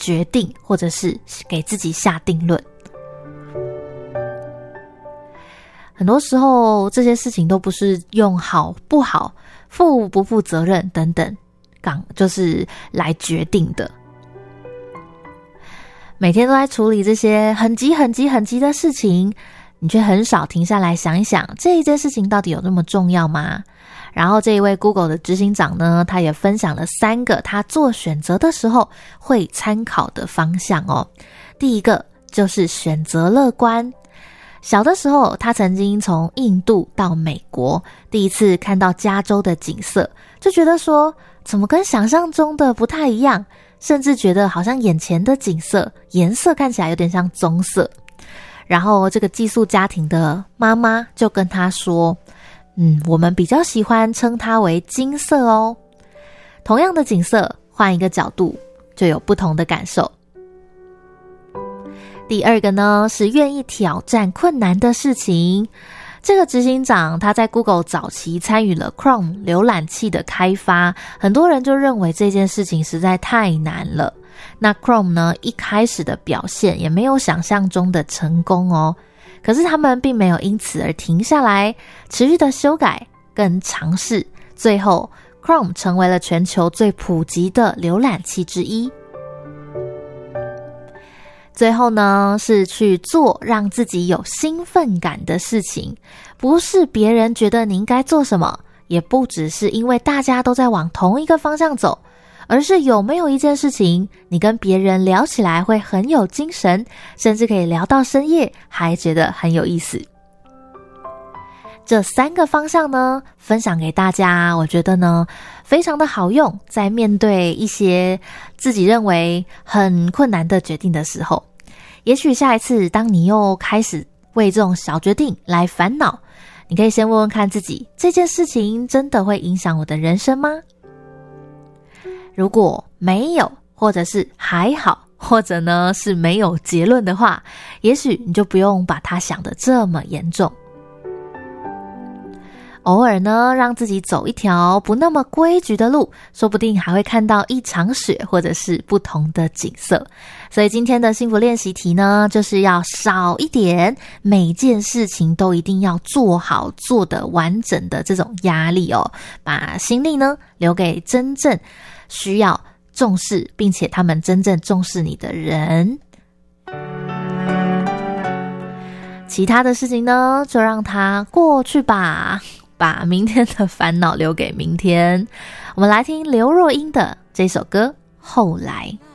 决定，或者是给自己下定论。很多时候这些事情都不是用好不好、负不负责任等等就是来决定的。每天都在处理这些很急的事情，你却很少停下来想一想，这一件事情到底有那么重要吗？然后这一位 Google 的执行长呢，他也分享了3个他做选择的时候会参考的方向哦。第一个就是选择乐观。小的时候，他曾经从印度到美国，第一次看到加州的景色，就觉得说怎么跟想象中的不太一样，甚至觉得好像眼前的景色颜色看起来有点像棕色。然后这个寄宿家庭的妈妈就跟他说，我们比较喜欢称它为金色哦。同样的景色，换一个角度就有不同的感受。第二个呢，是愿意挑战困难的事情。这个执行长他在 Google 早期参与了 Chrome 浏览器的开发，很多人就认为这件事情实在太难了。那 Chrome 呢，一开始的表现也没有想象中的成功哦。可是他们并没有因此而停下来，持续的修改跟尝试，最后 Chrome 成为了全球最普及的浏览器之一。最后呢，是去做让自己有兴奋感的事情，不是别人觉得你应该做什么，也不只是因为大家都在往同一个方向走，而是有没有一件事情你跟别人聊起来会很有精神，甚至可以聊到深夜，还觉得很有意思。这3个方向呢，分享给大家，我觉得呢非常的好用，在面对一些自己认为很困难的决定的时候。也许下一次当你又开始为这种小决定来烦恼，你可以先问问看自己，这件事情真的会影响我的人生吗？如果没有，或者是还好，或者呢是没有结论的话，也许你就不用把它想得这么严重。偶尔呢，让自己走一条不那么规矩的路，说不定还会看到一场雪，或者是不同的景色。所以今天的幸福练习题呢，就是要少一点每件事情都一定要做好，做得完整的这种压力哦，把心力呢留给真正需要重视，并且他们真正重视你的人。其他的事情呢，就让它过去吧，把明天的烦恼留给明天。我们来听刘若英的这首歌《后来》。